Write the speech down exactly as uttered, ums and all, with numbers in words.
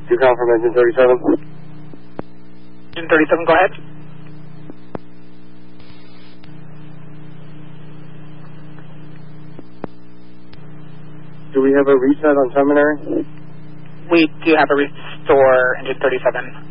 You call from engine thirty-seven? Engine thirty-seven, go ahead. Do we have a reset on seminary? We do have a restore engine thirty-seven.